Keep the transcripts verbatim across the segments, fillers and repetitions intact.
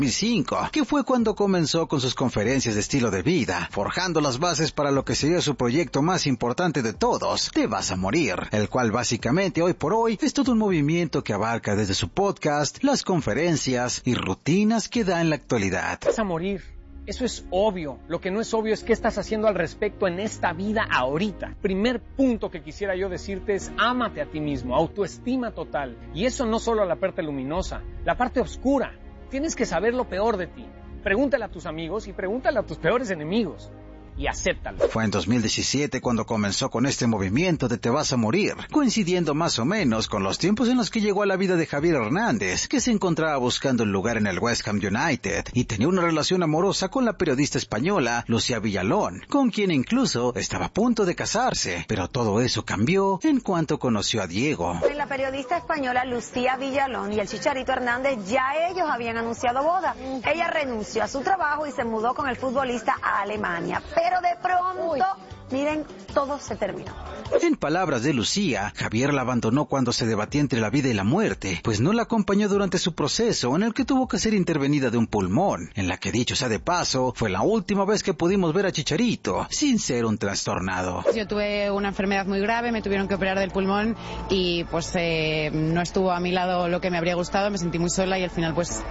dos mil cinco, que fue cuando comenzó con sus conferencias de estilo de vida, forjando las bases para lo que sería su proyecto más importante de todos, Te Vas a Morir, el cual básicamente hoy por hoy es todo un movimiento que abarca desde su podcast, las conferencias y rutinas que da en la actualidad. Te vas a morir. Eso es obvio. Lo que no es obvio es qué estás haciendo al respecto en esta vida ahorita. Primer punto que quisiera yo decirte es ámate a ti mismo, autoestima total. Y eso no solo la parte luminosa, la parte oscura. Tienes que saber lo peor de ti. Pregúntale a tus amigos y pregúntale a tus peores enemigos. Y acéptalo. Fue en dos mil diecisiete cuando comenzó con este movimiento de Te Vas a Morir, coincidiendo más o menos con los tiempos en los que llegó a la vida de Javier Hernández, que se encontraba buscando un lugar en el West Ham United y tenía una relación amorosa con la periodista española Lucía Villalón, con quien incluso estaba a punto de casarse, pero todo eso cambió en cuanto conoció a Diego. La periodista española Lucía Villalón y el Chicharito Hernández ya ellos habían anunciado boda. Ella renunció a su trabajo y se mudó con el futbolista a Alemania. Pero de pronto, Uy. miren, todo se terminó. En palabras de Lucía, Javier la abandonó cuando se debatía entre la vida y la muerte, pues no la acompañó durante su proceso en el que tuvo que ser intervenida de un pulmón, en la que, dicho sea de paso, fue la última vez que pudimos ver a Chicharito sin ser un trastornado. Yo tuve una enfermedad muy grave, me tuvieron que operar del pulmón y pues eh, no estuvo a mi lado lo que me habría gustado, me sentí muy sola y al final pues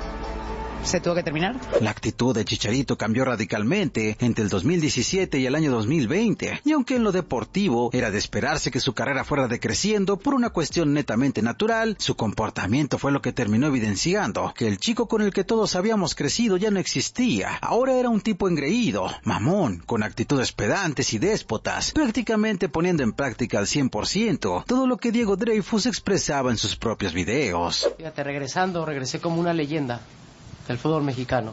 se tuvo que terminar. La actitud de Chicharito cambió radicalmente entre el dos mil diecisiete y el año dos mil veinte, y aunque en lo deportivo era de esperarse que su carrera fuera decreciendo por una cuestión netamente natural, su comportamiento fue lo que terminó evidenciando que el chico con el que todos habíamos crecido ya no existía. Ahora era un tipo engreído, mamón, con actitudes pedantes y déspotas, prácticamente poniendo en práctica al cien por ciento todo lo que Diego Dreyfus expresaba en sus propios videos. Fíjate, regresando, regresé como una leyenda del fútbol mexicano.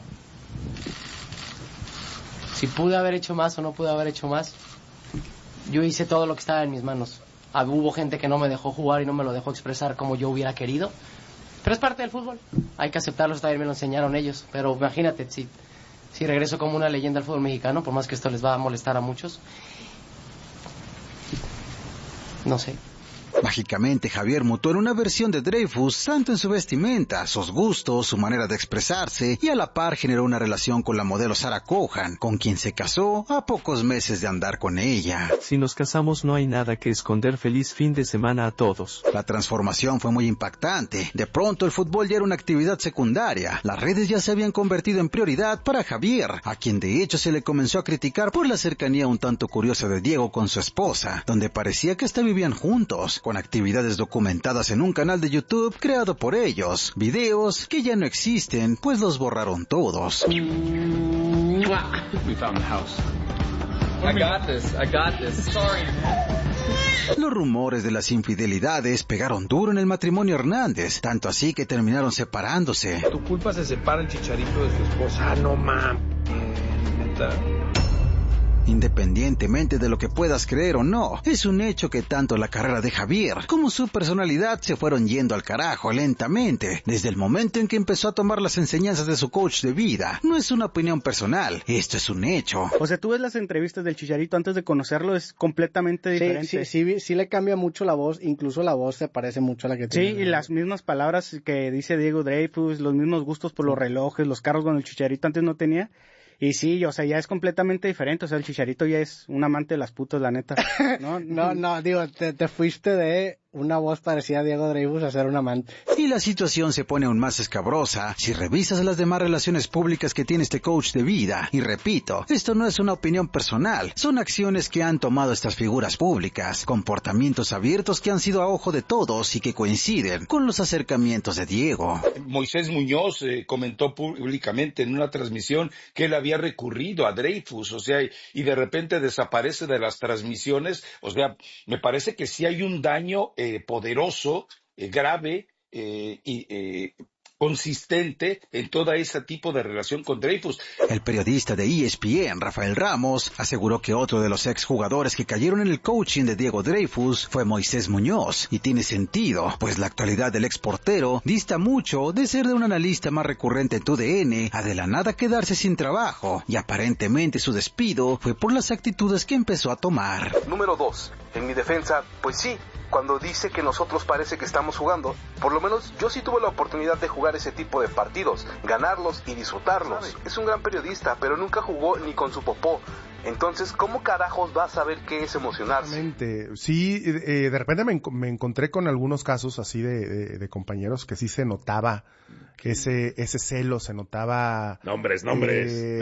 Si pude haber hecho más o no pude haber hecho más, yo hice todo lo que estaba en mis manos. Hubo gente que no me dejó jugar y no me lo dejó expresar como yo hubiera querido, pero es parte del fútbol, hay que aceptarlo, también me lo enseñaron ellos. Pero imagínate, si, si regreso como una leyenda al fútbol mexicano, por más que esto les va a molestar a muchos, no sé. Mágicamente, Javier mutó en una versión de Dreyfus, tanto en su vestimenta, sus gustos, su manera de expresarse, y a la par generó una relación con la modelo Sarah Cohan, con quien se casó a pocos meses de andar con ella. Si nos casamos no hay nada que esconder. Feliz fin de semana a todos. La transformación fue muy impactante. De pronto el fútbol ya era una actividad secundaria. Las redes ya se habían convertido en prioridad para Javier, a quien de hecho se le comenzó a criticar por la cercanía un tanto curiosa de Diego con su esposa, donde parecía que hasta vivían juntos, con actividades documentadas en un canal de YouTube creado por ellos, videos que ya no existen, pues los borraron todos. We found the house. I got this, I got this. Sorry. Los rumores de las infidelidades pegaron duro en el matrimonio Hernández, tanto así que terminaron separándose. Tu culpa se separa el Chicharito de su esposa. Ah, no mames, neta. Independientemente de lo que puedas creer o no, es un hecho que tanto la carrera de Javier como su personalidad se fueron yendo al carajo lentamente, desde el momento en que empezó a tomar las enseñanzas de su coach de vida. No es una opinión personal, esto es un hecho. O sea, tú ves las entrevistas del Chicharito antes de conocerlo, es completamente diferente. Sí, sí, sí, sí le cambia mucho la voz, incluso la voz se parece mucho a la que tiene. Sí, y las mismas palabras que dice Diego Dreyfus, los mismos gustos por los relojes, los carros, cuando el Chicharito antes no tenía. Y sí, o sea, ya es completamente diferente, o sea, el Chicharito ya es un amante de las putas, la neta. No, no, no, digo, te, te fuiste de una voz parecida a Diego Dreyfus a ser un amante. Y la situación se pone aún más escabrosa si revisas las demás relaciones públicas que tiene este coach de vida. Y repito, esto no es una opinión personal, son acciones que han tomado estas figuras públicas, comportamientos abiertos que han sido a ojo de todos y que coinciden con los acercamientos de Diego. Moisés Muñoz eh, comentó públicamente en una transmisión que él había recurrido a Dreyfus, o sea, y de repente desaparece de las transmisiones. O sea, me parece que sí hay un daño eh, poderoso, eh, grave eh, y eh, consistente en todo ese tipo de relación con Dreyfus. El periodista de E S P N, Rafael Ramos, aseguró que otro de los exjugadores que cayeron en el coaching de Diego Dreyfus fue Moisés Muñoz, y tiene sentido, pues la actualidad del exportero dista mucho de ser de un analista más recurrente en T U D N a de la nada quedarse sin trabajo, y aparentemente su despido fue por las actitudes que empezó a tomar. Número dos, en mi defensa, pues sí, cuando dice que nosotros parece que estamos jugando. Por lo menos yo sí tuve la oportunidad de jugar ese tipo de partidos, ganarlos y disfrutarlos. Es un gran periodista, pero nunca jugó ni con su popó. Entonces, ¿cómo carajos va a saber qué es emocionarse? Sí, eh, de repente me, en- me encontré con algunos casos así de, de, de compañeros que sí se notaba ese ese celo, se notaba... Nombres, nombres. eh,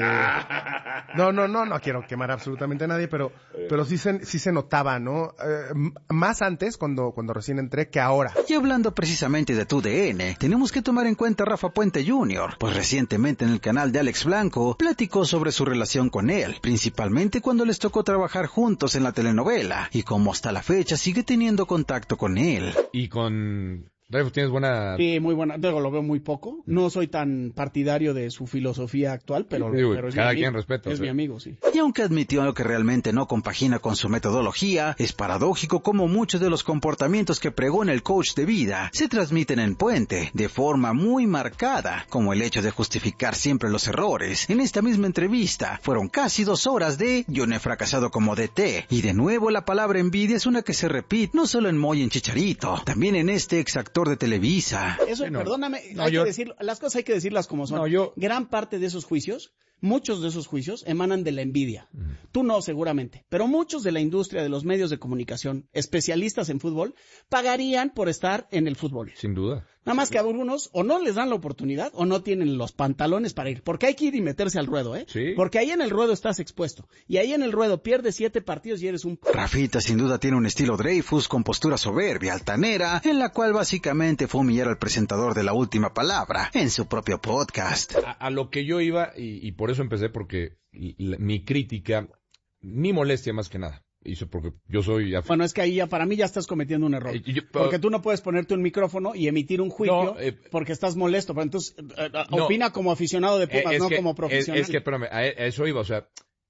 no, no, no, no quiero quemar absolutamente a nadie, pero pero sí se, sí se notaba, ¿no? Eh, m- más antes, cuando, cuando recién entré, que ahora. Y hablando precisamente de tu D N, tenemos que tomar en cuenta a Rafa Puente junior, pues recientemente en el canal de Alex Blanco platicó sobre su relación con él, principalmente cuando les tocó trabajar juntos en la telenovela, y cómo hasta la fecha sigue teniendo contacto con él. Y con Dreyfus tienes buena... Sí, muy buena. Luego lo veo muy poco. No soy tan partidario de su filosofía actual, pero, Sí, güey, pero es cada mi amigo. quien respeta, Es o sea. mi amigo, sí. Y aunque admitió que realmente no compagina con su metodología, es paradójico cómo muchos de los comportamientos que pregona el coach de vida se transmiten en Puente de forma muy marcada, como el hecho de justificar siempre los errores. En esta misma entrevista fueron casi dos horas de "yo no he fracasado como D T", y de nuevo la palabra envidia es una que se repite no solo en Moy y en Chicharito, también en este ex actor de Televisa. Eso, Bueno, perdóname, no, hay yo- que decir, las cosas hay que decirlas como son. No, yo- Gran parte de esos juicios, muchos de esos juicios emanan de la envidia. Tú no, seguramente, pero muchos de la industria de los medios de comunicación, especialistas en fútbol, pagarían por estar en el fútbol. Sin duda. Nada más que a algunos o no les dan la oportunidad o no tienen los pantalones para ir. Porque hay que ir y meterse al ruedo, ¿eh? Sí. Porque ahí en el ruedo estás expuesto. Y ahí en el ruedo pierdes siete partidos y eres un... Rafita sin duda tiene un estilo Dreyfus con postura soberbia, altanera, en la cual básicamente fue humillar al presentador de La Última Palabra en su propio podcast. A, a lo que yo iba, y, y por eso empecé, porque l- l- mi crítica, mi molestia más que nada, hizo porque yo soy... af- Bueno, es que ahí ya para mí ya estás cometiendo un error. Eh, yo- Porque tú no puedes ponerte un micrófono y emitir un juicio No, eh, porque estás molesto. Pero entonces, eh, eh, No. opina como aficionado de Eh, Pumas, es no que- como es, profesional. es que, espérame, a, a eso iba, o sea,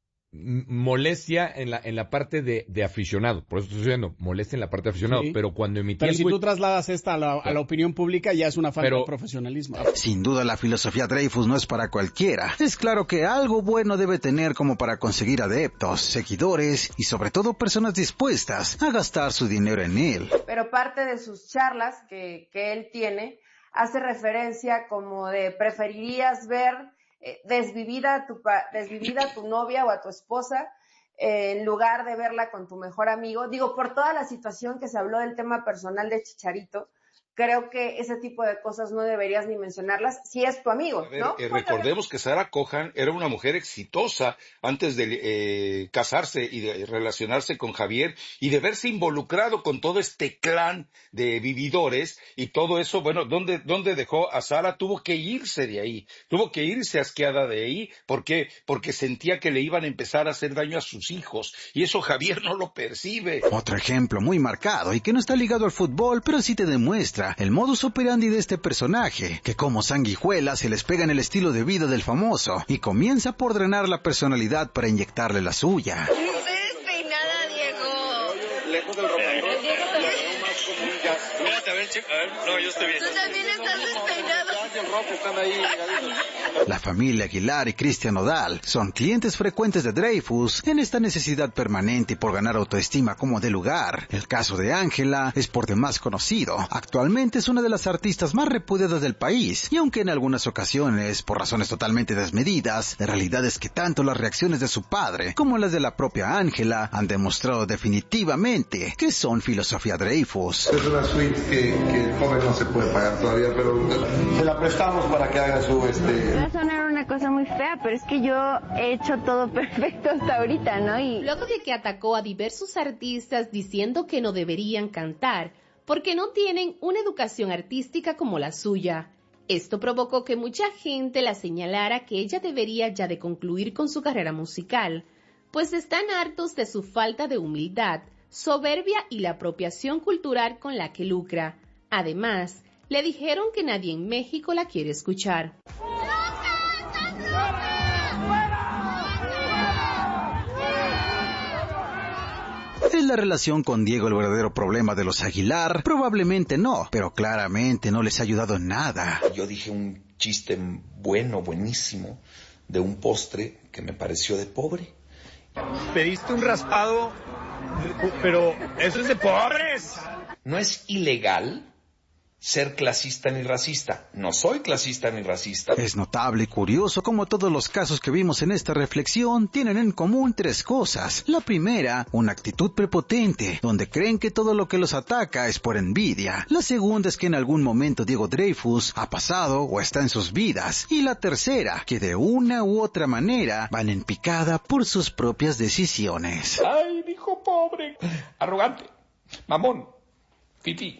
m- molestia en la en la parte de, de aficionado, por eso estoy diciendo, molestia en la parte de aficionado, Sí. pero cuando emití Pero el si juicio- tú trasladas esta a la, a la opinión pública, ya es una falta Pero- de profesionalismo. Sin duda la filosofía Dreyfus no es para cualquiera. Es claro que algo bueno debe tener como para conseguir adeptos, seguidores y sobre todo personas dispuestas a gastar su dinero en él. Pero parte de sus charlas que, que él tiene hace referencia como de preferirías ver eh, desvivida, a tu, pa- desvivida a tu novia o a tu esposa eh, en lugar de verla con tu mejor amigo. Digo, por toda la situación que se habló del tema personal de Chicharito, creo que ese tipo de cosas no deberías ni mencionarlas si es tu amigo, A ver, ¿no? eh, recordemos que Sarah Cohan era una mujer exitosa antes de eh, casarse y de relacionarse con Javier y de verse involucrado con todo este clan de vividores y todo eso. Bueno, ¿dónde, dónde dejó a Sara? Tuvo que irse de ahí, tuvo que irse asqueada de ahí. ¿Por qué? Porque sentía que le iban a empezar a hacer daño a sus hijos y eso Javier no lo percibe. Otro ejemplo muy marcado y que no está ligado al fútbol, pero sí te demuestra el modus operandi de este personaje, que como sanguijuela se les pega en el estilo de vida del famoso y comienza por drenar la personalidad para inyectarle la suya. Despeinada, Diego. Lejos del rock and roll. Mírate, a ver, chico. A ver, no, yo estoy bien. Tú también estás despeinado. Y el rock están ahí. La familia Aguilar y Cristian Nodal son clientes frecuentes de Dreyfus en esta necesidad permanente por ganar autoestima como de lugar. El caso de Ángela es por demás conocido. Actualmente es una de las artistas más repudiadas del país y aunque en algunas ocasiones, por razones totalmente desmedidas, la realidad es que tanto las reacciones de su padre como las de la propia Ángela han demostrado definitivamente que son filosofía Dreyfus. Es una suite que, que el joven no se puede pagar todavía, pero se la prestamos para que haga su este. Va a sonar una cosa muy fea, pero es que yo he hecho todo perfecto hasta ahorita, ¿no? Y Luego de que atacó a diversos artistas diciendo que no deberían cantar porque no tienen una educación artística como la suya. Esto provocó que mucha gente la señalara que ella debería ya de concluir con su carrera musical, pues están hartos de su falta de humildad, soberbia y la apropiación cultural con la que lucra. Además, le dijeron que nadie en México la quiere escuchar. ¿Es la relación con Diego el verdadero problema de los Aguilar? Probablemente no, pero claramente no les ha ayudado en nada. Yo dije un chiste bueno, buenísimo, de un postre que me pareció de pobre. Pediste un raspado, pero eso es de pobres. No es ilegal ser clasista ni racista. No soy clasista ni racista. Es notable y curioso cómo todos los casos que vimos en esta reflexión tienen en común tres cosas. La primera, una actitud prepotente, donde creen que todo lo que los ataca es por envidia. La segunda es que en algún momento Diego Dreyfus ha pasado o está en sus vidas. Y la tercera, que de una u otra manera van en picada por sus propias decisiones. Ay, hijo pobre, arrogante, mamón, fifí,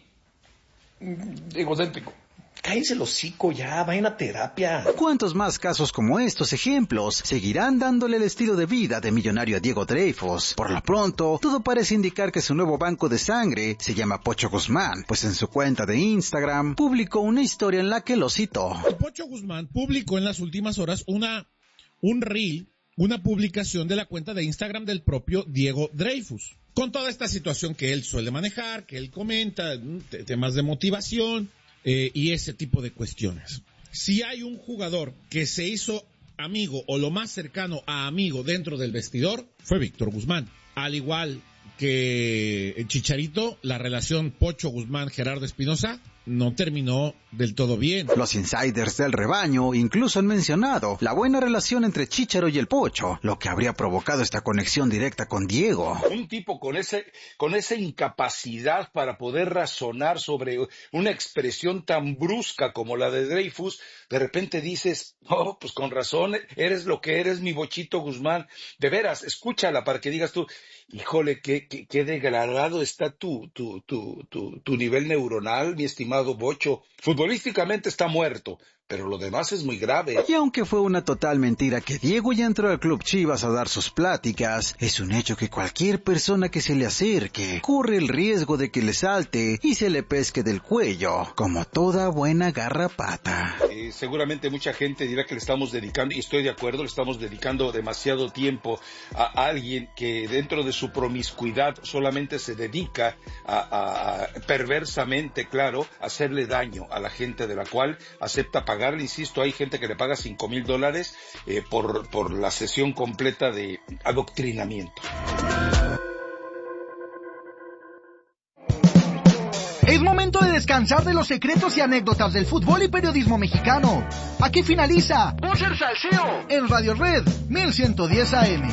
egocéntrico. Cállense el hocico ya, vayan a terapia. ¿Cuántos más casos como estos ejemplos seguirán dándole el estilo de vida de millonario a Diego Dreyfus? Por lo pronto, todo parece indicar que su nuevo banco de sangre se llama Pocho Guzmán, pues en su cuenta de Instagram publicó una historia en la que lo citó. El Pocho Guzmán publicó en las últimas horas una, un reel, una publicación de la cuenta de Instagram del propio Diego Dreyfus, con toda esta situación que él suele manejar, que él comenta, temas de motivación eh, y ese tipo de cuestiones. Si hay un jugador que se hizo amigo o lo más cercano a amigo dentro del vestidor, fue Víctor Guzmán. Al igual que Chicharito, la relación Pocho Guzmán-Gerardo Espinosa no terminó del todo bien. Los insiders del rebaño incluso han mencionado la buena relación entre Chícharo y el Pocho, lo que habría provocado esta conexión directa con Diego. Un tipo con ese, con esa incapacidad para poder razonar sobre una expresión tan brusca como la de Dreyfus, de repente dices, oh, pues con razón, eres lo que eres, mi Bochito Guzmán. De veras, escúchala para que digas tú, híjole, qué, qué, qué degradado está tu, tu, tu, tu, tu nivel neuronal, mi estimado Bocho. Futbolísticamente está muerto, pero lo demás es muy grave. Y aunque fue una total mentira que Diego ya entró al Club Chivas a dar sus pláticas, es un hecho que cualquier persona que se le acerque corre el riesgo de que le salte y se le pesque del cuello, como toda buena garrapata. Eh, seguramente mucha gente dirá que le estamos dedicando, y estoy de acuerdo, le estamos dedicando demasiado tiempo a alguien que dentro de su promiscuidad solamente se dedica a, a, a perversamente, claro, a hacerle daño a la gente de la cual acepta pagar. Pagarle, insisto, hay gente que le paga cinco mil dólares eh, por, por la sesión completa de adoctrinamiento. Es momento de descansar de los secretos y anécdotas del fútbol y periodismo mexicano. Aquí finaliza Poser Salseo en Radio Red mil ciento diez A M.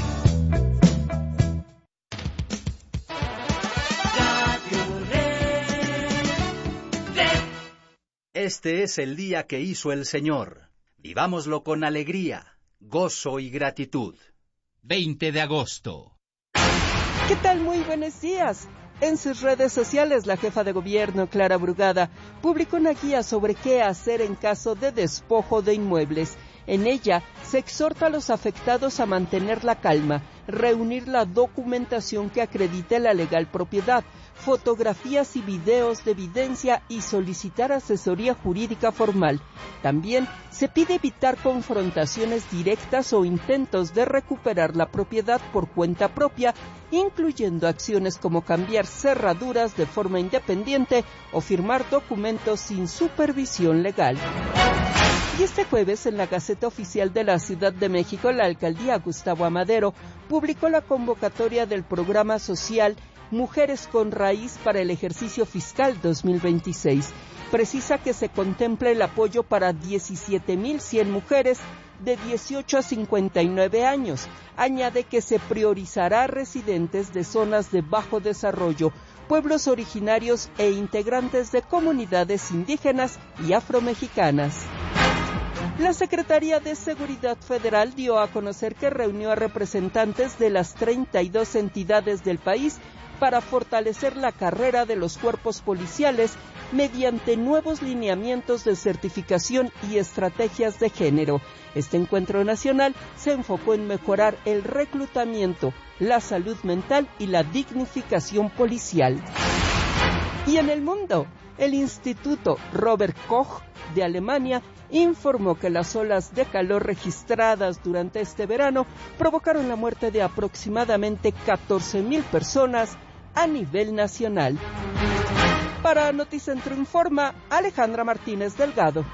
Este es el día que hizo el Señor. Vivámoslo con alegría, gozo y gratitud. veinte de agosto. ¿Qué tal? Muy buenos días. En sus redes sociales, la jefa de gobierno, Clara Brugada, publicó una guía sobre qué hacer en caso de despojo de inmuebles. En ella, se exhorta a los afectados a mantener la calma, reunir la documentación que acredite la legal propiedad, fotografías y videos de evidencia y solicitar asesoría jurídica formal. También se pide evitar confrontaciones directas o intentos de recuperar la propiedad por cuenta propia, incluyendo acciones como cambiar cerraduras de forma independiente o firmar documentos sin supervisión legal. Y este jueves, en la Gaceta Oficial de la Ciudad de México, la alcaldía Gustavo Amadero publicó la convocatoria del programa social Mujeres con Raíz para el ejercicio fiscal dos mil veintiséis. Precisa que se contempla el apoyo para diecisiete mil cien mujeres de dieciocho a cincuenta y nueve años. Añade que se priorizará a residentes de zonas de bajo desarrollo, pueblos originarios e integrantes de comunidades indígenas y afromexicanas. La Secretaría de Seguridad Federal dio a conocer que reunió a representantes de las treinta y dos entidades del país para fortalecer la carrera de los cuerpos policiales mediante nuevos lineamientos de certificación y estrategias de género. Este encuentro nacional se enfocó en mejorar el reclutamiento, la salud mental y la dignificación policial. Y en el mundo, el Instituto Robert Koch de Alemania informó que las olas de calor registradas durante este verano provocaron la muerte de aproximadamente catorce mil personas a nivel nacional. Para Noticentro Informa, Alejandra Martínez Delgado.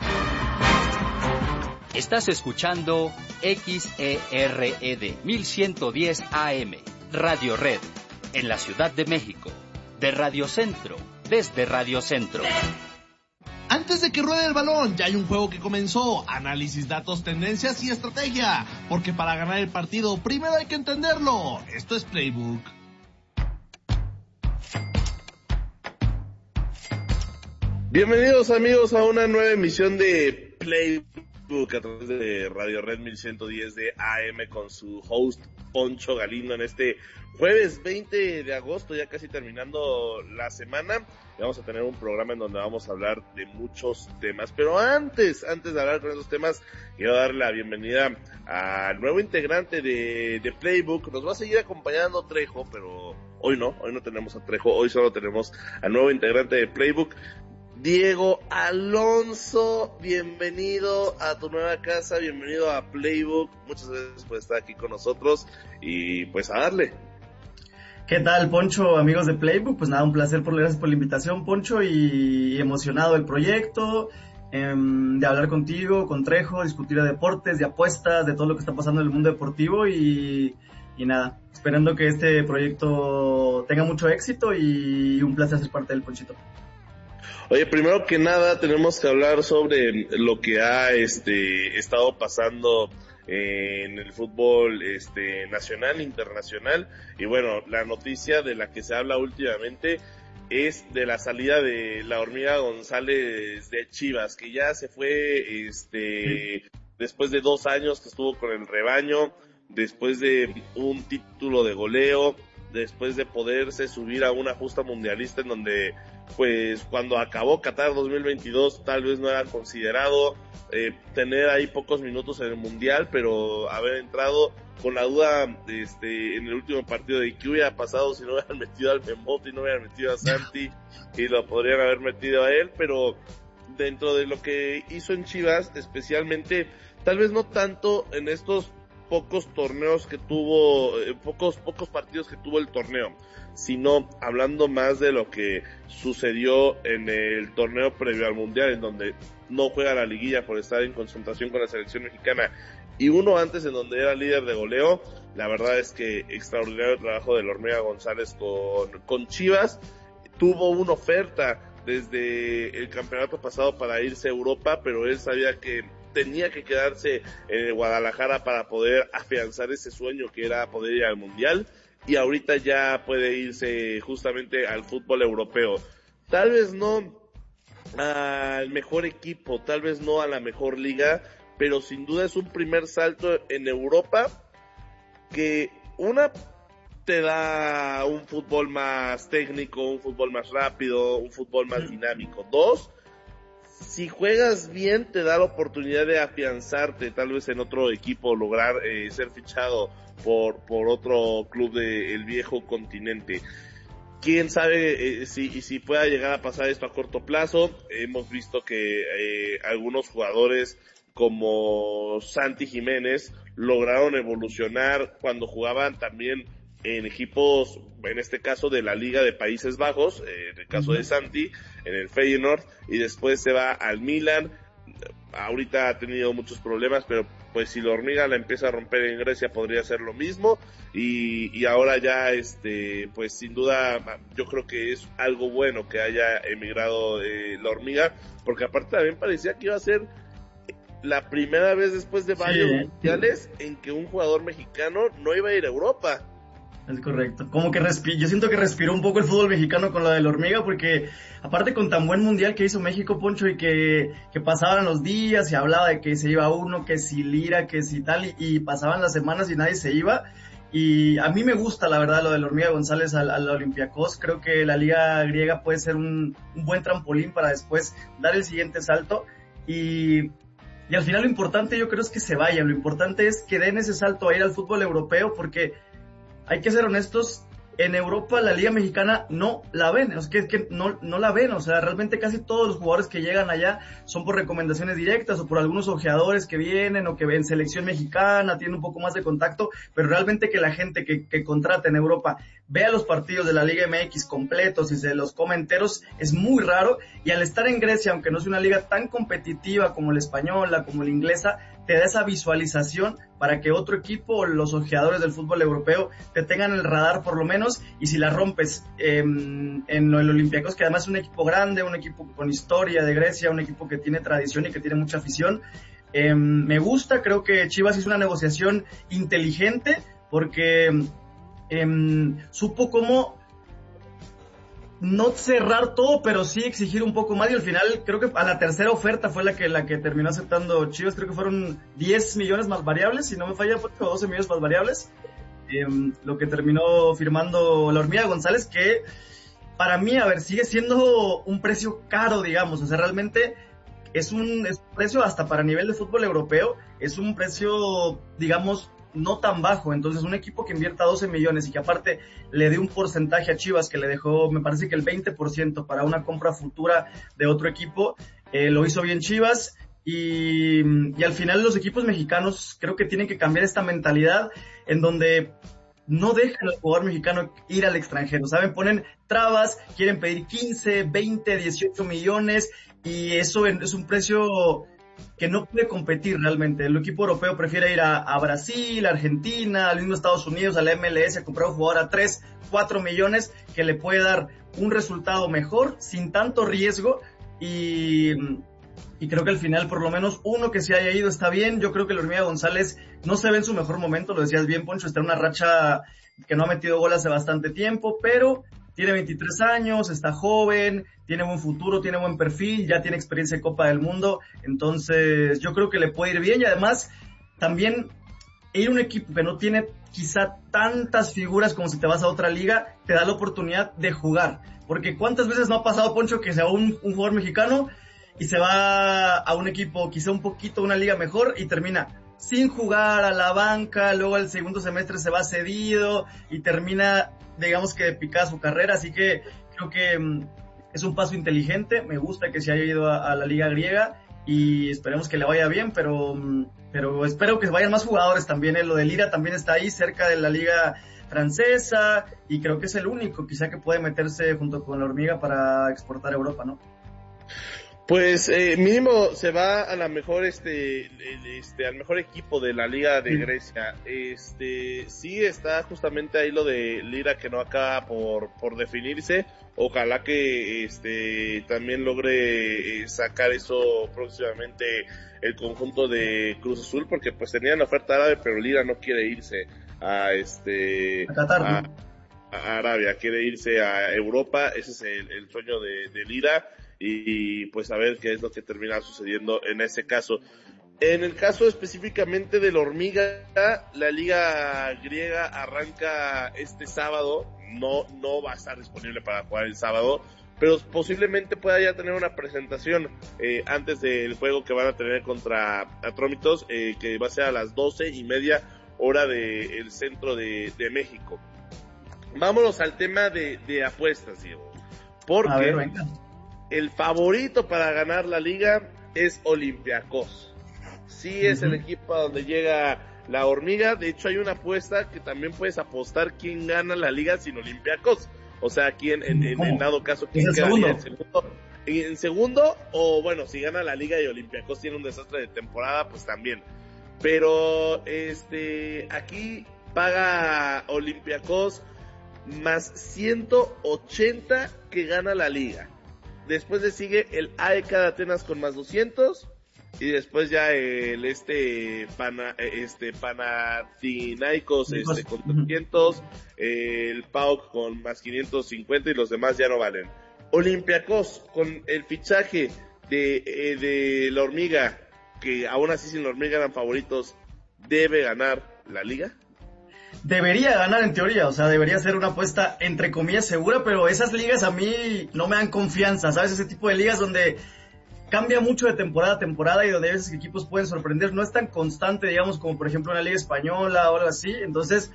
Estás escuchando X E R E D mil ciento diez A M, Radio Red, en la Ciudad de México, de Radio Centro desde Radio Centro. Antes de que ruede el balón, ya hay un juego que comenzó. Análisis, datos, tendencias y estrategia. Porque para ganar el partido, primero hay que entenderlo. Esto es Playbook. Bienvenidos amigos a una nueva emisión de Playbook a través de Radio Red mil ciento diez de A M con su host Poncho Galindo en este jueves veinte de agosto, ya casi terminando la semana. Y vamos a tener un programa en donde vamos a hablar de muchos temas. Pero antes, antes de hablar con esos temas, quiero darle la bienvenida al nuevo integrante de, de Playbook. Nos va a seguir acompañando Trejo, pero hoy no, hoy no tenemos a Trejo, hoy solo tenemos al nuevo integrante de Playbook, Diego Alonso. Bienvenido a tu nueva casa, bienvenido a Playbook. Muchas gracias por estar aquí con nosotros y pues a darle. ¿Qué tal, Poncho, amigos de Playbook? Pues nada, un placer, por gracias por la invitación, Poncho, y emocionado del proyecto, eh, de hablar contigo, con Trejo, discutir de deportes, de apuestas, de todo lo que está pasando en el mundo deportivo y, y nada, esperando que este proyecto tenga mucho éxito y un placer ser parte del, Ponchito. Oye, primero que nada tenemos que hablar sobre lo que ha este estado pasando en el fútbol este nacional, internacional, y bueno, la noticia de la que se habla últimamente es de la salida de la Hormiga González de Chivas, que ya se fue este después de dos años que estuvo con el rebaño, después de un título de goleo, después de poderse subir a una justa mundialista en donde pues cuando acabó Qatar dos mil veintidós tal vez no era considerado eh, tener ahí pocos minutos en el mundial, pero haber entrado con la duda este en el último partido de qué hubiera pasado si no hubieran metido al Membote y no hubieran metido a Santi y lo podrían haber metido a él, pero dentro de lo que hizo en Chivas, especialmente, tal vez no tanto en estos pocos torneos que tuvo, eh, pocos pocos partidos que tuvo el torneo, sino hablando más de lo que sucedió en el torneo previo al Mundial, en donde no juega la liguilla por estar en concentración con la selección mexicana, y uno antes en donde era líder de goleo. La verdad es que extraordinario trabajo de la Hormiga González con, con Chivas. Tuvo una oferta desde el campeonato pasado para irse a Europa, pero él sabía que tenía que quedarse en Guadalajara para poder afianzar ese sueño que era poder ir al Mundial, y ahorita ya puede irse justamente al fútbol europeo. Tal vez no al mejor equipo, tal vez no a la mejor liga, pero sin duda es un primer salto en Europa que una te da un fútbol más técnico, un fútbol más rápido, un fútbol más dinámico. Dos, si juegas bien, te da la oportunidad de afianzarte tal vez en otro equipo, lograr eh, ser fichado por por otro club del viejo continente. Quién sabe eh, si si pueda llegar a pasar esto a corto plazo. Hemos visto que eh, algunos jugadores como Santi Jiménez lograron evolucionar cuando jugaban también en equipos, en este caso de la Liga de Países Bajos, eh, en el caso de Santi, en el Feyenoord, y después se va al Milan. Ahorita ha tenido muchos problemas, pero pues si la Hormiga la empieza a romper en Grecia podría ser lo mismo, y, y ahora ya este pues sin duda yo creo que es algo bueno que haya emigrado eh, la Hormiga, porque aparte también parecía que iba a ser la primera vez después de varios sí, mundiales en que un jugador mexicano no iba a ir a Europa. Es correcto. Como que respi- yo siento que respiró un poco el fútbol mexicano con lo de la Hormiga, porque aparte con tan buen mundial que hizo México, Poncho, y que, que pasaban los días y hablaba de que se iba uno, que si Lira, que si tal, y, y pasaban las semanas y nadie se iba. Y a mí me gusta, la verdad, lo de la Hormiga González al, al Olympiacos. Creo que la liga griega puede ser un, un buen trampolín para después dar el siguiente salto. Y, y al final lo importante yo creo es que se vayan. Lo importante es que den ese salto a ir al fútbol europeo, porque hay que ser honestos, en Europa la Liga Mexicana no la ven, es que, es que no, no la ven, o sea, realmente casi todos los jugadores que llegan allá son por recomendaciones directas o por algunos ojeadores que vienen o que ven selección mexicana, tienen un poco más de contacto, pero realmente que la gente que, que contrata en Europa vea los partidos de la Liga M X completos y se los come enteros es muy raro, y al estar en Grecia, aunque no es una liga tan competitiva como la española, como la inglesa, te da esa visualización para que otro equipo o los ojeadores del fútbol europeo te tengan el radar por lo menos, y si la rompes eh, en el Olympiacos, que además es un equipo grande, un equipo con historia de Grecia, un equipo que tiene tradición y que tiene mucha afición, eh, me gusta. Creo que Chivas hizo una negociación inteligente porque eh, supo cómo no cerrar todo, pero sí exigir un poco más, y al final creo que a la tercera oferta fue la que la que terminó aceptando Chivas. Creo que fueron diez millones más variables, si no me falla, fue doce millones más variables, eh, lo que terminó firmando la Hormiga González, que para mí, a ver, sigue siendo un precio caro, digamos, o sea, realmente es un, es un precio hasta para nivel de fútbol europeo, es un precio, digamos, no tan bajo. Entonces un equipo que invierta doce millones y que aparte le dé un porcentaje a Chivas que le dejó, me parece que el veinte por ciento para una compra futura de otro equipo, eh, lo hizo bien Chivas. Y, y al final los equipos mexicanos creo que tienen que cambiar esta mentalidad en donde no dejan al jugador mexicano ir al extranjero, ¿saben? Ponen trabas, quieren pedir quince, veinte, dieciocho millones, y eso es un precio que no puede competir realmente. El equipo europeo prefiere ir a, a Brasil, a Argentina, al mismo Estados Unidos, a la M L S, a comprar un jugador a tres, cuatro millones, que le puede dar un resultado mejor, sin tanto riesgo, y, y creo que al final, por lo menos, uno que se haya ido está bien. Yo creo que el Hormiga González no se ve en su mejor momento, lo decías bien, Poncho, está en una racha que no ha metido gol hace bastante tiempo, pero tiene veintitrés años, está joven, tiene buen futuro, tiene buen perfil, ya tiene experiencia de Copa del Mundo, entonces yo creo que le puede ir bien. Y además también ir a un equipo que no tiene quizá tantas figuras como si te vas a otra liga, te da la oportunidad de jugar, porque cuántas veces no ha pasado, Poncho, que sea un, un jugador mexicano y se va a un equipo quizá un poquito, una liga mejor, y termina sin jugar, a la banca, luego al segundo semestre se va cedido y termina, digamos que de picada su carrera. Así que creo que um, es un paso inteligente. Me gusta que se haya ido a, a la liga griega y esperemos que le vaya bien, pero um, pero espero que vayan más jugadores también. ¿eh? Lo de Lira también está ahí cerca de la liga francesa y creo que es el único quizá que puede meterse junto con la Hormiga para exportar a Europa, ¿no? Pues eh, mínimo se va a la mejor este este al mejor equipo de la Liga de Grecia. Este sí está justamente ahí lo de Lira, que no acaba por por definirse. Ojalá que este también logre eh, sacar eso próximamente el conjunto de Cruz Azul, porque pues tenían oferta árabe, pero Lira no quiere irse a este a Qatar, a, ¿no? a Arabia, quiere irse a Europa. Ese es el, el sueño de, de Lira. Y pues a ver qué es lo que termina sucediendo en ese caso. En el caso específicamente de la Hormiga, la liga griega arranca este sábado. No, no va a estar disponible para jugar el sábado, pero posiblemente pueda ya tener una presentación eh, antes del juego que van a tener contra Atrómitos, eh, que va a ser a las doce y media hora del centro de, de México. Vámonos al tema de, de apuestas, Diego. Porque a ver, venga. El favorito para ganar la liga es Olympiacos. Sí es uh-huh. el equipo a donde llega la Hormiga. De hecho hay una apuesta que también puedes apostar quién gana la liga sin Olympiacos. O sea, quién en, en, en dado caso quién quedaría en segundo. En segundo, o bueno, si gana la liga y Olympiacos tiene un desastre de temporada, pues también. Pero este aquí paga Olympiacos más ciento ochenta que gana la liga. Después le sigue el A E K de Atenas con más doscientos. Y después ya el este Pana, este Panathinaikos este con doscientos. El P A O K con más quinientos cincuenta y los demás ya no valen. Olympiacos con el fichaje de, eh, de la Hormiga, que aún así sin la Hormiga eran favoritos, ¿debe ganar la liga? Debería ganar en teoría, o sea, debería ser una apuesta entre comillas segura, pero esas ligas a mí no me dan confianza, ¿sabes? Ese tipo de ligas donde cambia mucho de temporada a temporada y donde a veces equipos pueden sorprender, no es tan constante, digamos, como por ejemplo una liga española o algo así. Entonces,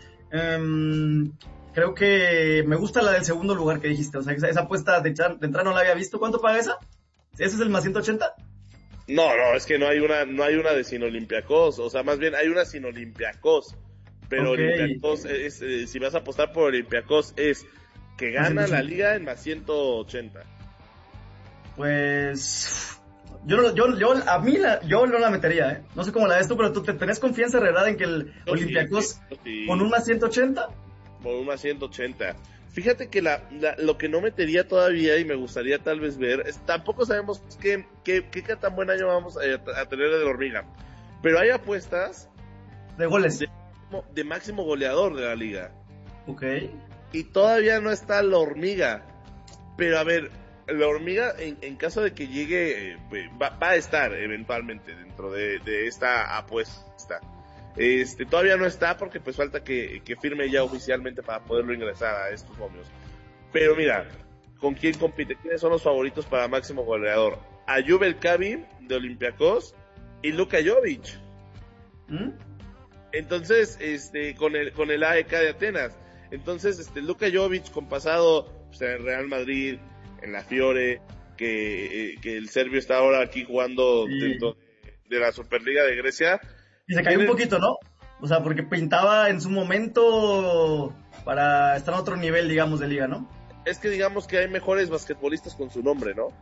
um, creo que me gusta la del segundo lugar que dijiste, o sea, esa, esa apuesta de, de entrada no la había visto. ¿Cuánto paga esa? ¿Ese es el más ciento ochenta? No, no, es que no hay una, no hay una de sin Olympiacos, o sea, más bien hay una sin Olympiacos. Pero okay. Olympiacos, es, es, si vas a apostar por Olympiacos, es que gana la liga en más ciento ochenta. Pues Yo, no, yo, yo, a mí, la, yo no la metería, ¿eh? No sé cómo la ves tú, pero tú te tenés confianza, ¿verdad? En que el no, Olympiacos sí, sí, sí. con un más ciento ochenta. Con un más ciento ochenta. Fíjate que la, la, lo que no metería todavía y me gustaría tal vez ver, es, tampoco sabemos qué, qué, qué, qué tan buen año vamos a, a tener de la hormiga. Pero hay apuestas de goles. De, de máximo goleador de la liga. Ok. Y todavía no está la hormiga. Pero a ver, la hormiga en, en caso de que llegue, eh, va, va a estar eventualmente dentro de, de esta apuesta. Este, todavía no está porque pues falta que, que firme ya oficialmente para poderlo ingresar a estos momios. Pero mira, ¿con quién compite? ¿Quiénes son los favoritos para máximo goleador? Ayub El Kabi de Olympiacos y Luka Jovic. ¿Mm? Entonces, este, con el, con el A E K de Atenas. Entonces, este, Luka Jovic con pasado, pues, en el Real Madrid, en la Fiore, que, eh, que el serbio está ahora aquí jugando sí. dentro de, de la Superliga de Grecia. Y se cayó un poquito, ¿no? O sea, porque pintaba en su momento para estar a otro nivel, digamos, de liga, ¿no? Es que digamos que hay mejores basquetbolistas con su nombre, ¿no?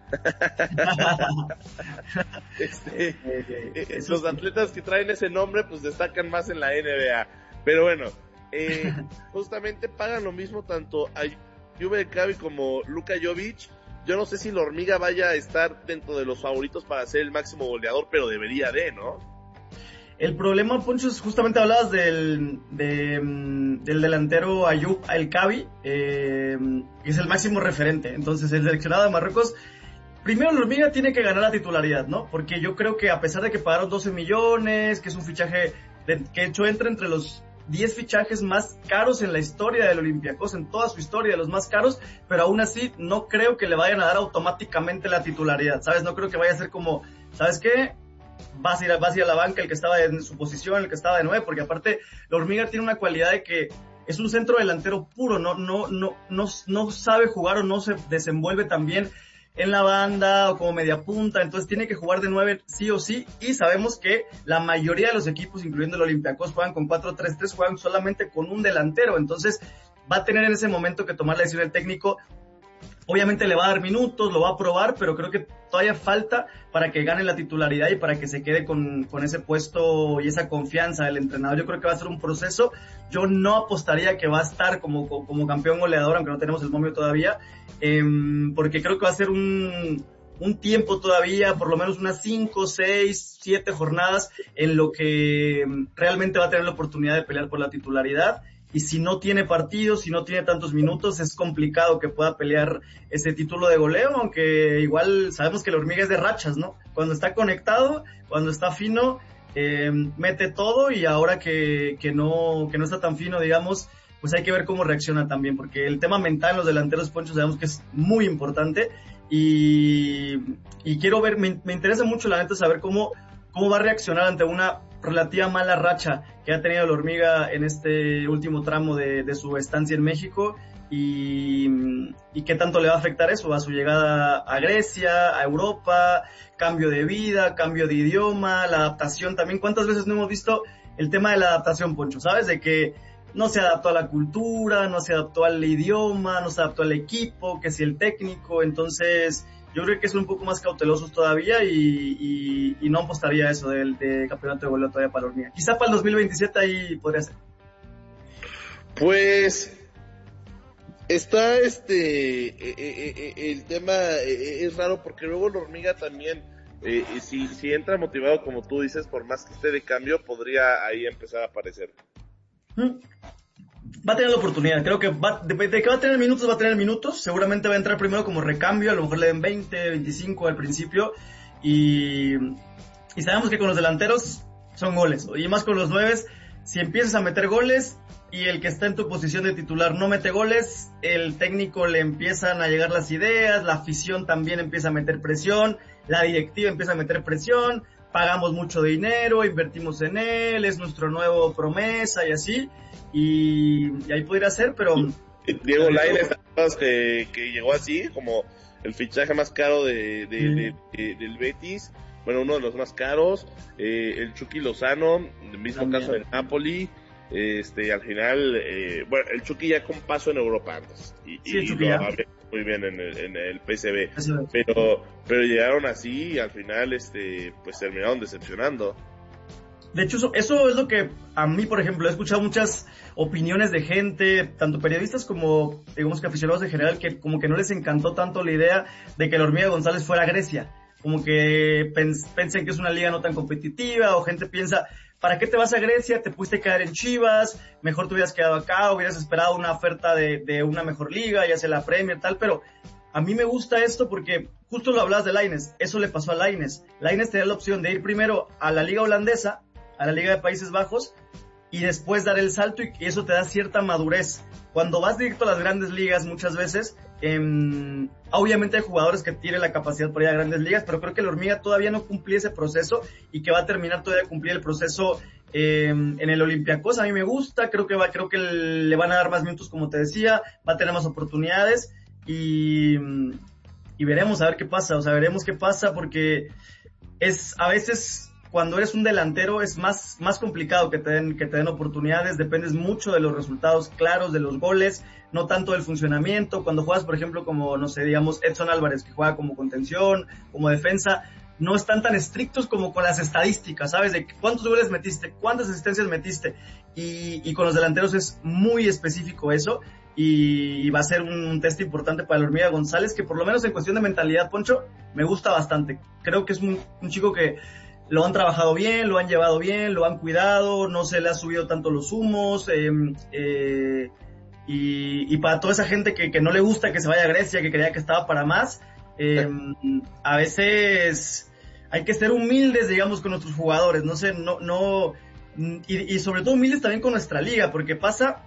este, eh, eh, los atletas que traen ese nombre, pues destacan más en la N B A. Pero bueno, eh, justamente pagan lo mismo tanto a Ayub El Kabi como Luka Jovic. Yo no sé si la hormiga vaya a estar dentro de los favoritos para ser el máximo goleador, pero debería de, ¿no? El problema, Poncho, es justamente hablabas del, de, del delantero Ayub El Kabi, eh, que es el máximo referente. Entonces, el seleccionado de Marruecos, primero la hormiga tiene que ganar la titularidad, ¿no? Porque yo creo que a pesar de que pagaron doce millones, que es un fichaje de, que de hecho entra entre los diez fichajes más caros en la historia del Olympiacos, en toda su historia, de los más caros, pero aún así no creo que le vayan a dar automáticamente la titularidad, ¿sabes? No creo que vaya a ser como, ¿sabes qué? Vas a, ir a, vas a ir a la banca el que estaba en su posición, el que estaba de nueve, porque aparte la hormiga tiene una cualidad de que es un centro delantero puro, no, no, no, no, no sabe jugar o no se desenvuelve tan bien en la banda o como media punta, entonces tiene que jugar de nueve sí o sí, y sabemos que la mayoría de los equipos, incluyendo el Olympiacos, juegan con cuatro tres tres, juegan solamente con un delantero, entonces va a tener en ese momento que tomar la decisión el técnico. Obviamente le va a dar minutos, lo va a probar, pero creo que todavía falta para que gane la titularidad y para que se quede con, con ese puesto y esa confianza del entrenador. Yo creo que va a ser un proceso. Yo no apostaría que va a estar como, como campeón goleador, aunque no tenemos el momio todavía, eh, porque creo que va a ser un, un tiempo todavía, por lo menos unas cinco, seis, siete jornadas en lo que realmente va a tener la oportunidad de pelear por la titularidad. Y si no tiene partidos, si no tiene tantos minutos, es complicado que pueda pelear ese título de goleo, aunque igual sabemos que la hormiga es de rachas, ¿no? Cuando está conectado, cuando está fino, eh, mete todo, y ahora que, que no, que no está tan fino, digamos, pues hay que ver cómo reacciona también, porque el tema mental en los delanteros, Poncho, sabemos que es muy importante, y, y quiero ver, me, me interesa mucho la neta saber cómo, cómo va a reaccionar ante una relativa mala racha que ha tenido la hormiga en este último tramo de, de su estancia en México, y, y qué tanto le va a afectar eso a su llegada a Grecia, a Europa, cambio de vida, cambio de idioma, la adaptación también. ¿Cuántas veces no hemos visto el tema de la adaptación, Poncho? ¿Sabes? De que no se adaptó a la cultura, no se adaptó al idioma, no se adaptó al equipo, que si el técnico, entonces yo creo que son un poco más cautelosos todavía, y, y, y no apostaría a eso del de campeonato de goleo todavía para la hormiga. Quizá para el dos mil veintisiete ahí podría ser. Pues está este eh, eh, eh, el tema eh, es raro porque luego la hormiga también eh, si, si entra motivado como tú dices, por más que esté de cambio, podría ahí empezar a aparecer. ¿Mm? Va a tener la oportunidad, creo que va, de, de que va a tener minutos, va a tener minutos, seguramente va a entrar primero como recambio, a lo mejor le den veinte, veinticinco al principio, y, y sabemos que con los delanteros son goles, y más con los nueves, si empiezas a meter goles, y el que está en tu posición de titular no mete goles, el técnico le empiezan a llegar las ideas, la afición también empieza a meter presión, la directiva empieza a meter presión, pagamos mucho dinero, invertimos en él, es nuestro nuevo promesa y así, y, y ahí podría ser, pero... Diego Lainez, que, que llegó así, como el fichaje más caro de, de, sí. de, de, del Betis, bueno, uno de los más caros, eh, el Chucky Lozano, el mismo también. Caso del Napoli, este, al final, eh, bueno, el Chucky ya con paso en Europa antes, y, sí, y lo, muy bien en el, en el P S V, pero pero llegaron así y al final este pues terminaron decepcionando. De hecho, eso, eso es lo que a mí, por ejemplo, he escuchado muchas opiniones de gente, tanto periodistas como, digamos que aficionados en general, que como que no les encantó tanto la idea de que la Hormiga González fuera a Grecia. Como que pens- pensen que es una liga no tan competitiva, o gente piensa, ¿para qué te vas a Grecia? Te pudiste quedar en Chivas, mejor te hubieras quedado acá, hubieras esperado una oferta de, de una mejor liga, ya sea la Premier, tal, pero a mí me gusta esto porque justo lo hablabas de Lainez, eso le pasó a Lainez. Lainez tenía la opción de ir primero a la liga holandesa, a la Liga de Países Bajos, y después dar el salto, y eso te da cierta madurez. Cuando vas directo a las grandes ligas, muchas veces, eh, obviamente hay jugadores que tienen la capacidad para ir a grandes ligas, pero creo que la Hormiga todavía no cumplía ese proceso, y que va a terminar todavía de cumplir el proceso eh, en el Olympiacos. A mí me gusta, creo que va, creo que le van a dar más minutos, como te decía, va a tener más oportunidades, y, y veremos a ver qué pasa, o sea, veremos qué pasa, porque es, a veces, cuando eres un delantero es más, más complicado que te den, que te den oportunidades, dependes mucho de los resultados claros, de los goles, no tanto del funcionamiento. Cuando juegas, por ejemplo, como, no sé, digamos, Edson Álvarez, que juega como contención, como defensa, no están tan estrictos como con las estadísticas, ¿sabes? De cuántos goles metiste, cuántas asistencias metiste, y, y con los delanteros es muy específico eso, y, y va a ser un, un test importante para la Hormiga González, que por lo menos en cuestión de mentalidad, Poncho, me gusta bastante. Creo que es un, un chico que lo han trabajado bien, lo han llevado bien, lo han cuidado, no se le ha subido tanto los humos, eh, eh, y, y para toda esa gente que, que no le gusta que se vaya a Grecia, que creía que estaba para más, eh, a veces hay que ser humildes, digamos, con nuestros jugadores, no sé, no, no, y, y sobre todo humildes también con nuestra liga, porque pasa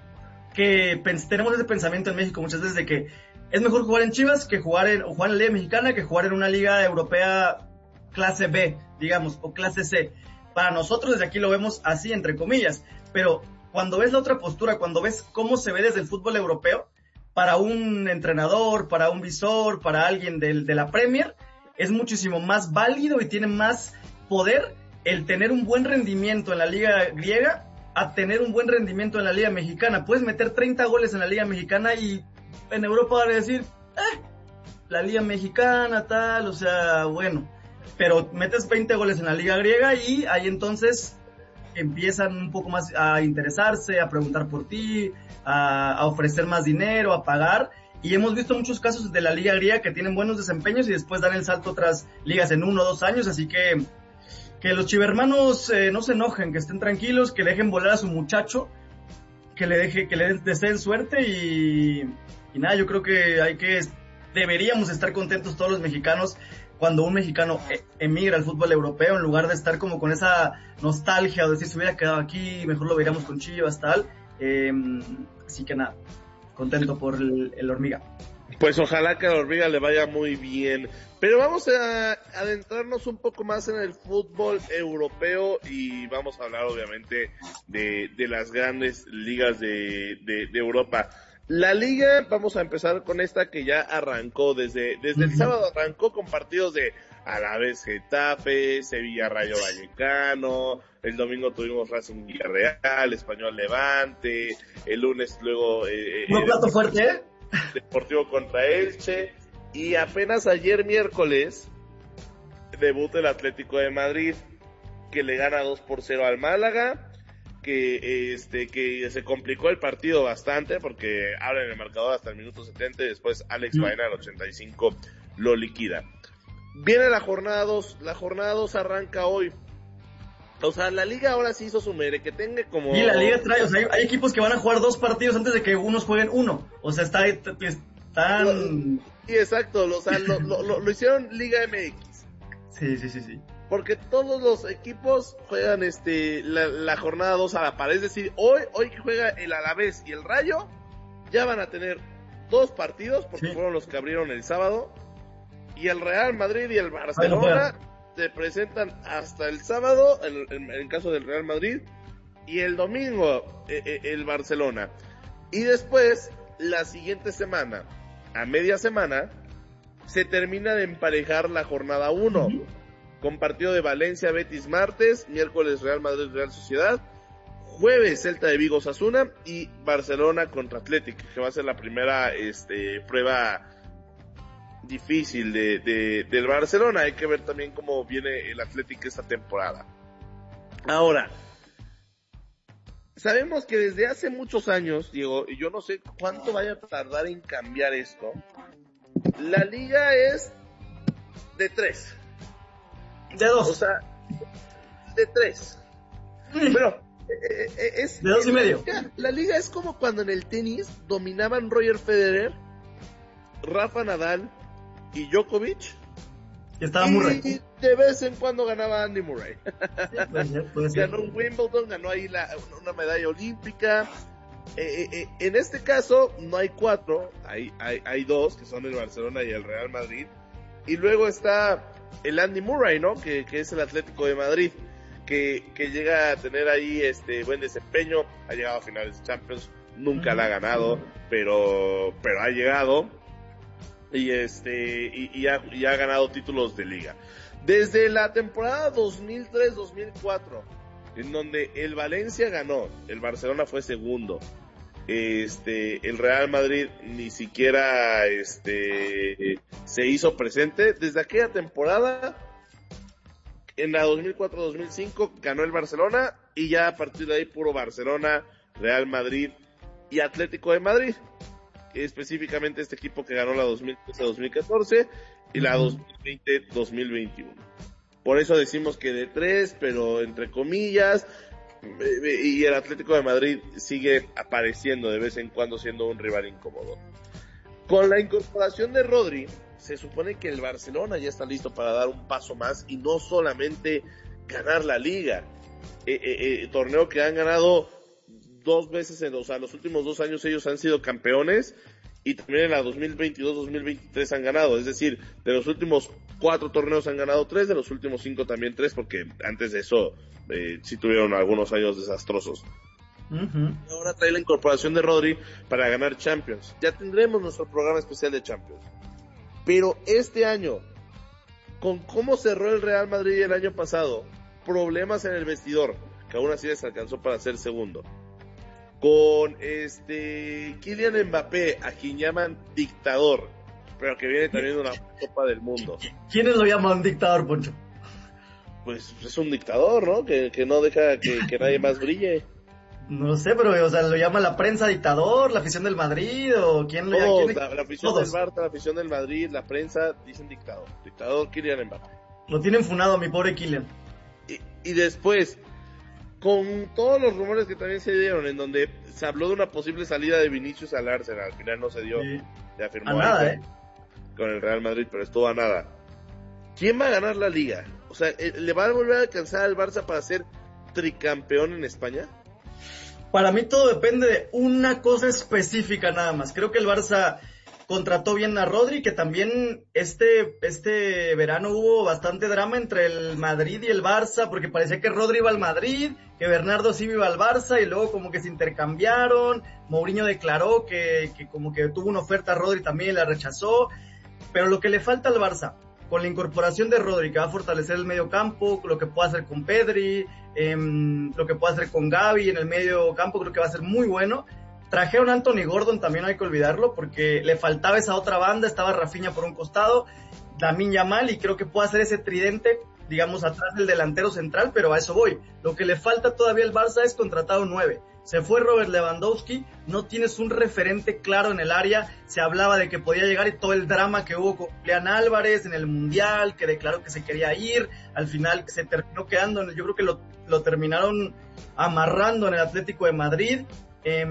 que pens- tenemos ese pensamiento en México muchas veces de que es mejor jugar en Chivas que jugar en, o jugar en la Liga Mexicana que jugar en una liga europea clase B, digamos, o clase C. Para nosotros desde aquí lo vemos así, entre comillas, pero cuando ves la otra postura, cuando ves cómo se ve desde el fútbol europeo, para un entrenador, para un visor, para alguien del, de la Premier, es muchísimo más válido y tiene más poder el tener un buen rendimiento en la liga griega a tener un buen rendimiento en la liga mexicana. Puedes meter treinta goles en la liga mexicana y en Europa van a decir, eh, la liga mexicana, tal, o sea, bueno, pero metes veinte goles en la liga griega y ahí entonces empiezan un poco más a interesarse, a preguntar por ti, a, a ofrecer más dinero, a pagar, y hemos visto muchos casos de la liga griega que tienen buenos desempeños y después dan el salto a otras ligas en uno o dos años, así que que los chivermanos eh, no se enojen, que estén tranquilos, que dejen volar a su muchacho, que le deje, que le deseen suerte, y, y nada, yo creo que hay que, deberíamos estar contentos todos los mexicanos cuando un mexicano emigra al fútbol europeo, en lugar de estar como con esa nostalgia o decir, si hubiera quedado aquí, mejor lo veríamos con Chivas, tal. Eh, así que nada, contento por el, el Hormiga. Pues ojalá que a la Hormiga le vaya muy bien. Pero vamos a adentrarnos un poco más en el fútbol europeo y vamos a hablar obviamente de, de las grandes ligas de, de, de Europa. La liga, vamos a empezar con esta que ya arrancó desde, desde el sábado, arrancó con partidos de Alavés Getafe, Sevilla Rayo Vallecano, el domingo tuvimos Racing Villarreal, Español Levante, el lunes luego eh, un plato fuerte, ¿eh? Deportivo contra Elche, y apenas ayer miércoles debuta el Atlético de Madrid, que le gana dos por cero al Málaga, que este que se complicó el partido bastante porque abren el marcador hasta el minuto setenta y después Alex Baena al ochenta y cinco lo liquida. Viene la jornada dos, la jornada dos arranca hoy. O sea, la liga ahora sí hizo su mere, que tenga como... Y la liga trae, o sea, hay, hay equipos que van a jugar dos partidos antes de que unos jueguen uno. O sea, está tan... Sí, exacto, o sea, lo, lo, lo, lo hicieron Liga M X. Sí, sí, sí, sí. Porque todos los equipos juegan este la, la jornada dos a la par. Es decir, hoy, hoy que juega el Alavés y el Rayo, ya van a tener dos partidos, porque sí, fueron los que abrieron el sábado. Y el Real Madrid y el Barcelona se presentan hasta el sábado, en, en, en caso del Real Madrid, y el domingo eh, eh, el Barcelona. Y después, la siguiente semana, a media semana, se termina de emparejar la jornada uno. Uh-huh. Con partido de Valencia Betis martes, miércoles Real Madrid Real Sociedad, jueves Celta de Vigo Osasuna y Barcelona contra Athletic, que va a ser la primera este, prueba difícil de, de, del Barcelona. Hay que ver también cómo viene el Athletic esta temporada. Ahora, sabemos que desde hace muchos años, Diego, y yo no sé cuánto vaya a tardar en cambiar esto, la liga es de tres. De dos. O sea, de tres. Pero eh, es... De dos y medio. La liga, la liga es como cuando en el tenis dominaban Roger Federer, Rafa Nadal y Djokovic. Y estaba Murray. Y de vez en cuando ganaba Andy Murray. Sí, pues, ganó un Wimbledon, ganó ahí la, una medalla olímpica. Eh, eh, en este caso no hay cuatro, hay, hay, hay dos, que son el Barcelona y el Real Madrid. Y luego está el Andy Murray, ¿no? Que, que es el Atlético de Madrid, que, que llega a tener ahí este buen desempeño, ha llegado a finales de Champions, nunca la ha ganado, pero, pero ha llegado. Y este y, y, ha, y ha ganado títulos de liga. Desde la temporada dos mil tres dos mil cuatro, en donde el Valencia ganó, el Barcelona fue segundo, este el Real Madrid ni siquiera este se hizo presente. Desde aquella temporada, en la dos mil cuatro dos mil cinco, ganó el Barcelona, y ya a partir de ahí puro Barcelona, Real Madrid y Atlético de Madrid. Específicamente este equipo que ganó la dos mil trece dos mil catorce y la dos mil veinte dos mil veintiuno. Por eso decimos que de tres, pero entre comillas, y el Atlético de Madrid sigue apareciendo de vez en cuando siendo un rival incómodo. Con la incorporación de Rodri, se supone que el Barcelona ya está listo para dar un paso más y no solamente ganar la liga, eh, eh, eh, torneo que han ganado dos veces en los, o sea, los últimos dos años ellos han sido campeones, y también en la dos mil veintidós dos mil veintitrés han ganado, es decir, de los últimos cuatro torneos han ganado tres, de los últimos cinco también tres, porque antes de eso eh, sí tuvieron algunos años desastrosos. Uh-huh. Ahora trae la incorporación de Rodri para ganar Champions. Ya tendremos nuestro programa especial de Champions, pero este año, con cómo cerró el Real Madrid el año pasado, problemas en el vestidor, que aún así les alcanzó para ser segundo, con este Kylian Mbappé, a quien llaman dictador, pero que viene también de una Copa del Mundo. ¿Quiénes lo llaman dictador, Poncho? Pues es un dictador, ¿no? Que, que no deja que, que nadie más brille. No sé, pero o sea, lo llama la prensa dictador, la afición del Madrid, o quién lo llama. ¿quién... La, la afición Todos. del Barça, la afición del Madrid, la prensa dicen dictador. Dictador Kylian Mbappé. Lo tienen funado a mi pobre Kylian. Y, y después, con todos los rumores que también se dieron, en donde se habló de una posible salida de Vinicius al Arsenal, al final no se dio, sí. Se afirmó a nada, con, ¿eh? con el Real Madrid, pero estuvo a nada. ¿Quién va a ganar la liga? O sea, ¿le va a volver a alcanzar al Barça para ser tricampeón en España? Para mí todo depende de una cosa específica nada más. Creo que el Barça contrató bien a Rodri, que también este, este verano hubo bastante drama entre el Madrid y el Barça, porque parecía que Rodri iba al Madrid, que Bernardo sí iba al Barça, y luego como que se intercambiaron. Mourinho declaró que, que como que tuvo una oferta a Rodri también y la rechazó. Pero lo que le falta al Barça, con la incorporación de Rodri, que va a fortalecer el medio campo, lo que puede hacer con Pedri, eh, lo que puede hacer con Gavi en el medio campo, creo que va a ser muy bueno. Trajeron a Anthony Gordon, también no hay que olvidarlo, porque le faltaba esa otra banda, estaba Rafinha por un costado, Lamine Yamal, y creo que puede hacer ese tridente, digamos, atrás del delantero central, pero a eso voy. Lo que le falta todavía al Barça es contratar un nueve. Se fue Robert Lewandowski, no tienes un referente claro en el área, se hablaba de que podía llegar y todo el drama que hubo con Julián Álvarez en el Mundial, que declaró que se quería ir, al final se terminó quedando, yo creo que lo, lo terminaron amarrando en el Atlético de Madrid, eh,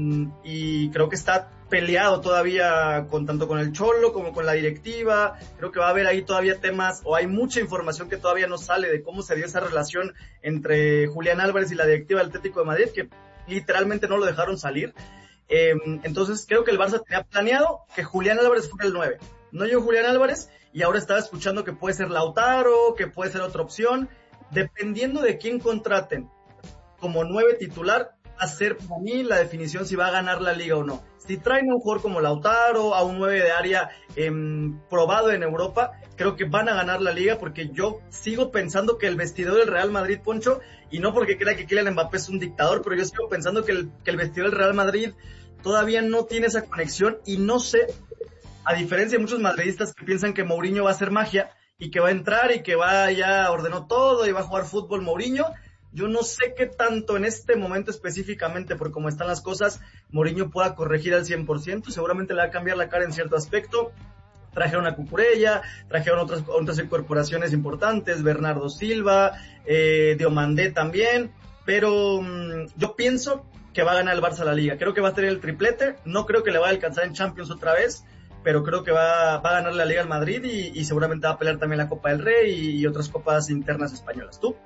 y creo que está peleado todavía con tanto con el Cholo como con la directiva. Creo que va a haber ahí todavía temas, o hay mucha información que todavía no sale de cómo se dio esa relación entre Julián Álvarez y la directiva del Atlético de Madrid, que literalmente no lo dejaron salir. Eh, entonces creo que el Barça tenía planeado que Julián Álvarez fuera el nueve. No llegó Julián Álvarez y ahora estaba escuchando que puede ser Lautaro, que puede ser otra opción. Dependiendo de quién contraten como nueve titular, va a ser para mí la definición si va a ganar la liga o no. Si traen a un jugador como Lautaro, a un nueve de área eh, probado en Europa, creo que van a ganar la liga, porque yo sigo pensando que el vestidor del Real Madrid, Poncho, y no porque crea que Kylian Mbappé es un dictador, pero yo sigo pensando que el, que el vestidor del Real Madrid todavía no tiene esa conexión, y no sé, a diferencia de muchos madridistas que piensan que Mourinho va a hacer magia, y que va a entrar y que va ya ordenó todo y va a jugar fútbol Mourinho, yo no sé qué tanto en este momento específicamente, por cómo están las cosas, Mourinho pueda corregir al cien por ciento, seguramente le va a cambiar la cara en cierto aspecto. Trajeron a Cucurella, trajeron otras, otras incorporaciones importantes, Bernardo Silva, eh, Diomandé también, pero um, yo pienso que va a ganar el Barça la Liga, creo que va a tener el triplete, no creo que le va a alcanzar en Champions otra vez, pero creo que va, va a ganar la Liga al Madrid y, y seguramente va a pelear también la Copa del Rey y, y otras copas internas españolas. ¿Tú?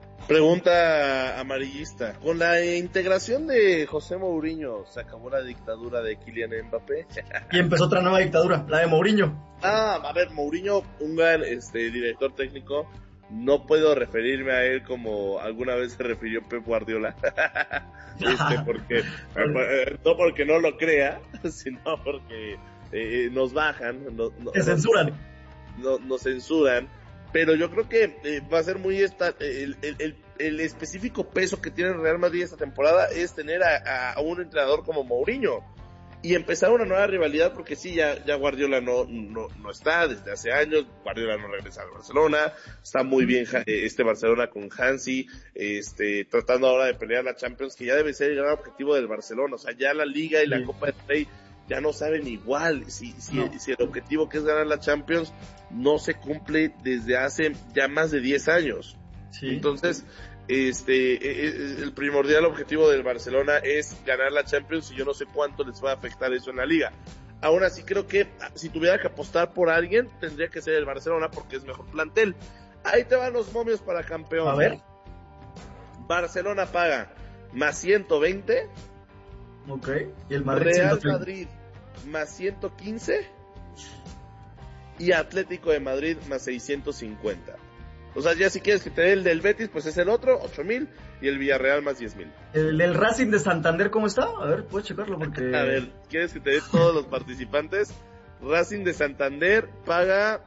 Pregunta amarillista. Con la integración de José Mourinho, ¿se acabó la dictadura de Kylian Mbappé? Y empezó otra nueva dictadura, la de Mourinho. Ah, a ver, Mourinho, un gran este, director técnico. No puedo referirme a él como alguna vez se refirió Pep Guardiola. este, porque, no porque no lo crea, sino porque eh, nos bajan. No, no, Te censuran. No, nos censuran. Pero yo creo que eh, va a ser muy esta, el, el, el, el específico peso que tiene el Real Madrid esta temporada es tener a, a un entrenador como Mourinho y empezar una nueva rivalidad, porque sí, ya, ya Guardiola no, no, no está desde hace años, Guardiola no regresa al Barcelona, está muy bien este Barcelona con Hansi, este, tratando ahora de pelear la Champions, que ya debe ser el gran objetivo del Barcelona, o sea, ya la Liga y la Copa del Rey ya no saben igual, si, si, no. si el objetivo que es ganar la Champions no se cumple desde hace ya más de diez años. Sí. Entonces, este, el primordial objetivo del Barcelona es ganar la Champions y yo no sé cuánto les va a afectar eso en la Liga. Aún así creo que si tuviera que apostar por alguien, tendría que ser el Barcelona porque es mejor plantel. Ahí te van los momios para campeón. A ver. Barcelona paga más ciento veinte. Ok, y el Madrid Real Madrid más ciento quince y Atlético de Madrid más seiscientos cincuenta. O sea, ya si quieres que te dé el del Betis, pues es el otro, ocho mil, y el Villarreal más diez mil. ¿El del Racing de Santander cómo está? A ver, puedes checarlo porque... A ver, ¿quieres que te dé todos los participantes? Racing de Santander paga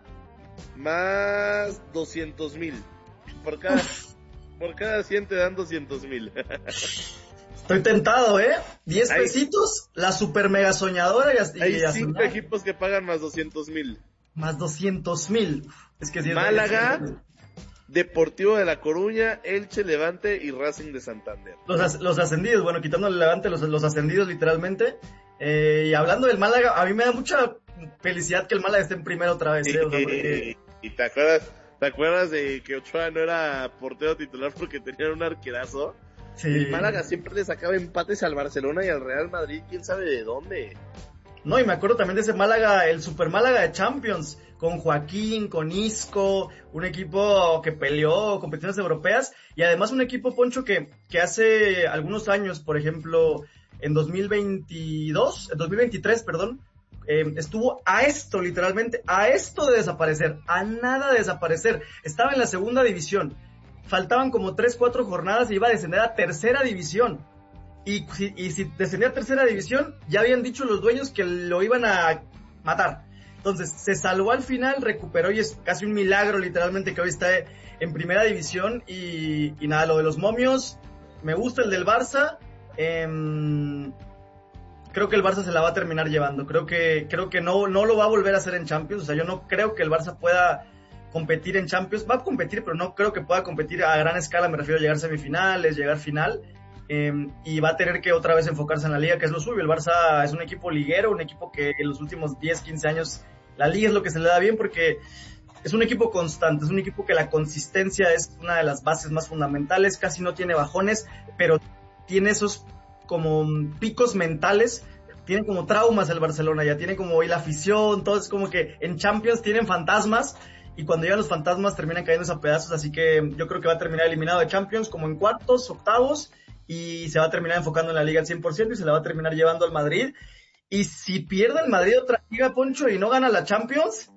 más doscientos mil. Por cada, por cada cien te dan doscientos mil. Estoy tentado, ¿eh? diez hay, pesitos, la super mega soñadora y, y hay cinco equipos que pagan más doscientos mil. Más doscientos mil. Es que si es Málaga, es... Deportivo de La Coruña, Elche, Levante y Racing de Santander. Los, los ascendidos, bueno, quitando el Levante, los, los ascendidos literalmente. Eh, y hablando del Málaga, a mí me da mucha felicidad que el Málaga esté en primero otra vez. ¿eh? O sea, porque... ¿Y te acuerdas, te acuerdas de que Ochoa no era portero titular porque tenían un arquerazo? Sí. El Málaga siempre le sacaba empates al Barcelona y al Real Madrid, quién sabe de dónde. No, y me acuerdo también de ese Málaga, el Super Málaga de Champions, con Joaquín, con Isco, un equipo que peleó competiciones europeas, y además un equipo, Poncho, que, que hace algunos años, por ejemplo, en dos mil veintidós, en dos mil veintitrés, perdón, eh, estuvo a esto, literalmente, a esto de desaparecer, a nada de desaparecer. Estaba en la segunda división. Faltaban como tres, cuatro jornadas y iba a descender a tercera división. Y si, y si descendía a tercera división, ya habían dicho los dueños que lo iban a matar. Entonces, se salvó al final, recuperó y es casi un milagro literalmente que hoy está en primera división. Y, y nada, lo de los momios, me gusta el del Barça. Eh, creo que el Barça se la va a terminar llevando. Creo que, creo que no, no lo va a volver a hacer en Champions. O sea, yo no creo que el Barça pueda competir en Champions, va a competir, pero no creo que pueda competir a gran escala, me refiero a llegar a semifinales, llegar final, eh, y va a tener que otra vez enfocarse en la Liga, que es lo suyo. El Barça es un equipo liguero, un equipo que en los últimos diez, quince años, la Liga es lo que se le da bien, porque es un equipo constante, es un equipo que la consistencia es una de las bases más fundamentales, casi no tiene bajones, pero tiene esos como picos mentales, tiene como traumas el Barcelona, ya tiene como hoy la afición, todo es como que en Champions tienen fantasmas, y cuando llegan los fantasmas terminan cayéndose a pedazos, así que yo creo que va a terminar eliminado de Champions como en cuartos, octavos, y se va a terminar enfocando en la Liga al cien por ciento y se la va a terminar llevando al Madrid. Y si pierde el Madrid otra liga, Poncho, y no gana la Champions,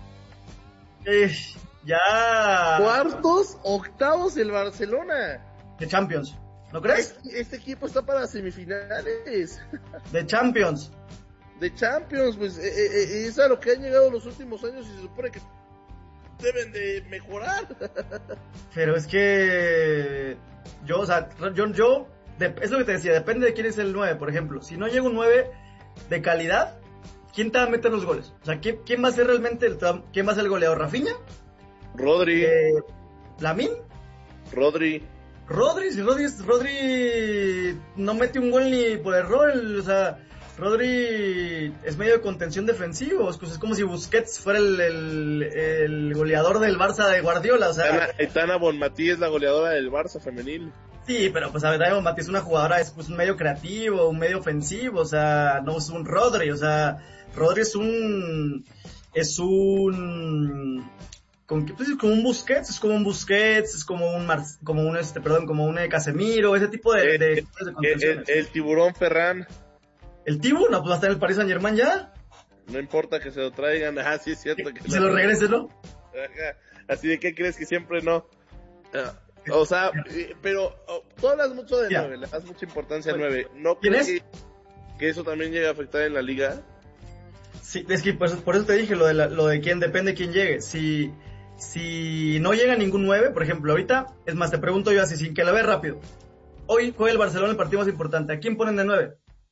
eh, ya... Cuartos, octavos el Barcelona. De Champions. ¿No crees? Este, este equipo está para semifinales. De Champions. De Champions, pues eh, eh, es a lo que han llegado los últimos años y se supone que deben de mejorar. Pero es que yo, o sea, yo, yo de, es lo que te decía, depende de quién es el nueve, por ejemplo. Si no llega un nueve de calidad, ¿quién te va a meter los goles? O sea, ¿quién, quién va a ser realmente el, quién va a ser el goleador? ¿Rafinha? Rodri. Eh, ¿Lamin? Rodri. Rodri, si Rodri, Rodri no mete un gol ni por error, o sea, Rodri es medio de contención defensivo, es, es como si Busquets fuera el, el, el goleador del Barça de Guardiola, o sea. Aitana Bonmatí es la goleadora del Barça femenil. Sí, pero pues Aitana Bonmatí es una jugadora, es pues un medio creativo, un medio ofensivo, o sea, no es un Rodri, o sea, Rodri es un, es un, Con, pues, como un Busquets, es como un Busquets, es como un, Mar, como un este, perdón, como un Casemiro, ese tipo de, el, de, de el, el, el tiburón Ferran. ¿El Tibu? No, pues va a estar en el Paris Saint Germain ya. No importa que se lo traigan, ah, sí es cierto que y se lo regrese, ¿no? Ajá. Así de, ¿qué crees que siempre no? Uh, o sea, pero oh, tú hablas mucho de nueve, le das mucha importancia al nueve. ¿No crees que, que eso también llega a afectar en la liga? Sí, es que por, por eso te dije lo de, la, lo de quién depende de quién llegue. Si... Si no llega ningún nueve, por ejemplo, ahorita, es más, te pregunto yo así, sin que la veas rápido. Hoy juega el Barcelona el partido más importante. ¿A quién ponen de nueve?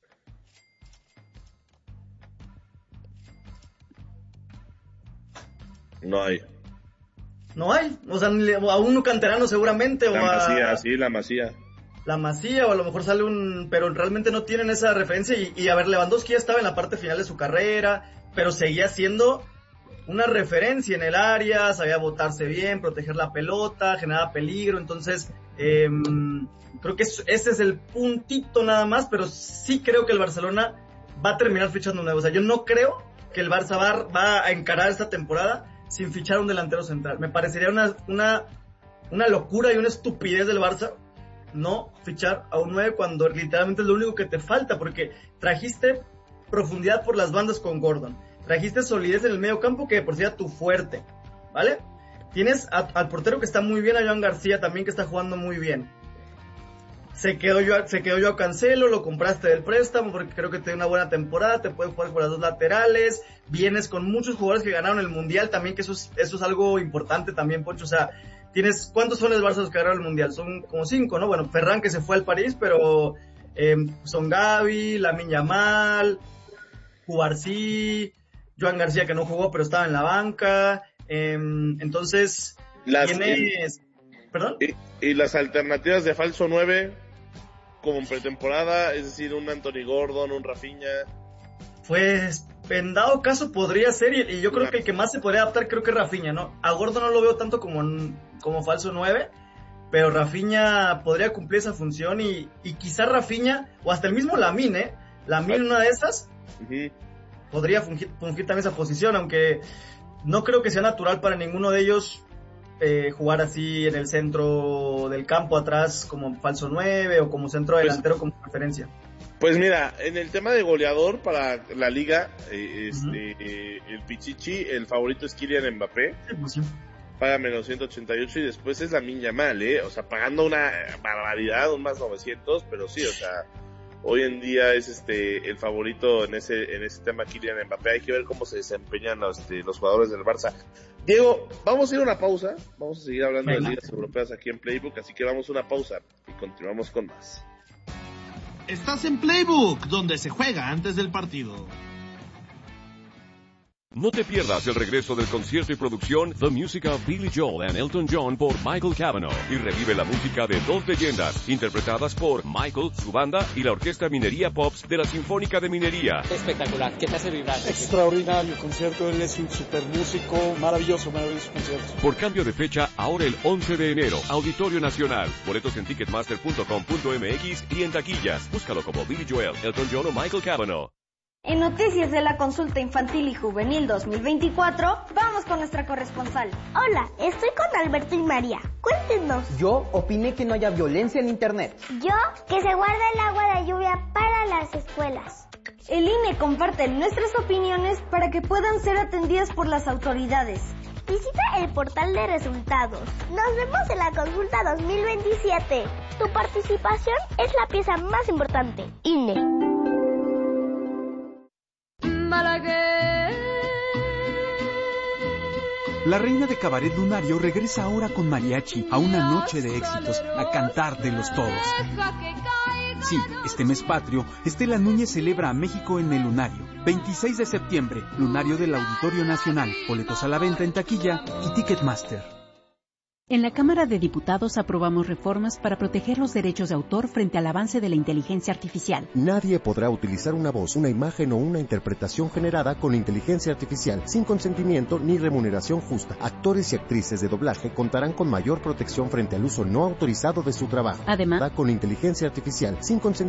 No hay. No hay. O sea, a uno canterano seguramente. La o a... Masía, sí, la Masía. La Masía, o a lo mejor sale un... Pero realmente no tienen esa referencia. Y, y a ver, Lewandowski ya estaba en la parte final de su carrera, pero seguía siendo una referencia en el área, sabía botarse bien, proteger la pelota, generaba peligro, entonces eh, creo que es, ese es el puntito nada más, pero sí creo que el Barcelona va a terminar fichando nuevo. O sea, yo no creo que el Barça va, va a encarar esta temporada sin fichar un delantero central. Me parecería una, una, una locura y una estupidez del Barça no fichar a un nueve cuando literalmente es lo único que te falta, porque trajiste profundidad por las bandas con Gordon. Trajiste solidez en el medio campo que por sí era tu fuerte, ¿vale? Tienes a, al portero que está muy bien, a Joan García también que está jugando muy bien. Se quedó yo, se quedó yo a Cancelo, lo compraste del préstamo porque creo que tiene una buena temporada, te puede jugar por las dos laterales, vienes con muchos jugadores que ganaron el Mundial también, que eso es, eso es algo importante también, Poncho, o sea, tienes, ¿cuántos son el Barça los que ganaron el Mundial? Son como cinco, ¿no? Bueno, Ferran que se fue al París, pero eh, son Gavi, Lamine Yamal, Cubarsí, Joan García que no jugó pero estaba en la banca, eh, entonces las, tienes... Y, ¿Perdón? Y, y las alternativas de falso nueve como en pretemporada, es decir, un Anthony Gordon, un Rafinha. Pues en dado caso podría ser, y, y yo creo que el que más se podría adaptar creo que es Rafinha, ¿no? A Gordon no lo veo tanto como, como falso nueve, pero Rafinha podría cumplir esa función y, y quizá Rafinha, o hasta el mismo Lamine, ¿eh? Lamine una de esas... Uh-huh. Podría fungir, fungir también esa posición, aunque no creo que sea natural para ninguno de ellos eh, jugar así en el centro del campo atrás como falso nueve o como centro delantero pues, como referencia. Pues mira, en el tema de goleador para la liga, eh, este, uh-huh. eh, el Pichichi, el favorito es Kylian Mbappé. Sí, pues sí. Paga menos ciento ochenta y ocho y después es Lamine Yamal, ¿eh? O sea, pagando una barbaridad, un más novecientos, pero sí, o sea... Hoy en día es este el favorito en ese en ese tema Kylian Mbappé. Hay que ver cómo se desempeñan los, este, los jugadores del Barça. Diego, vamos a ir a una pausa. Vamos a seguir hablando Venga. de ligas europeas aquí en Playbook, así que vamos a una pausa y continuamos con más. Estás en Playbook, donde se juega antes del partido. No te pierdas el regreso del concierto y producción The Music of Billy Joel and Elton John por Michael Cavanaugh y revive la música de dos leyendas interpretadas por Michael, su banda y la Orquesta Minería Pops de la Sinfónica de Minería. Espectacular, ¿qué te hace vibrar? Extraordinario concierto, él es un super músico, maravilloso, maravilloso concierto. Por cambio de fecha, ahora el once de enero, Auditorio Nacional. Boletos en ticketmaster punto com punto m x y en taquillas. Búscalo como Billy Joel, Elton John o Michael Cavanaugh. En Noticias de la Consulta Infantil y Juvenil dos mil veinticuatro, vamos con nuestra corresponsal. Hola, estoy con Alberto y María. Cuéntenos. Yo opiné que no haya violencia en Internet. Yo, que se guarde el agua de lluvia para las escuelas. El I N E comparte nuestras opiniones para que puedan ser atendidas por las autoridades. Y Visita el portal de resultados. Nos vemos en la consulta dos mil veintisiete. Tu participación es la pieza más importante. I N E. La reina de cabaret lunario regresa ahora con mariachi a una noche de éxitos, a cantar de los todos. Sí, este mes patrio, Estela Núñez celebra a México en el Lunario. veintiséis de septiembre, Lunario del Auditorio Nacional. Boletos a la venta en taquilla y Ticketmaster. En la Cámara de Diputados aprobamos reformas para proteger los derechos de autor frente al avance de la inteligencia artificial. Nadie podrá utilizar una voz, una imagen o una interpretación generada con inteligencia artificial sin consentimiento ni remuneración justa. Actores y actrices de doblaje contarán con mayor protección frente al uso no autorizado de su trabajo. Además, con inteligencia artificial sin consentimiento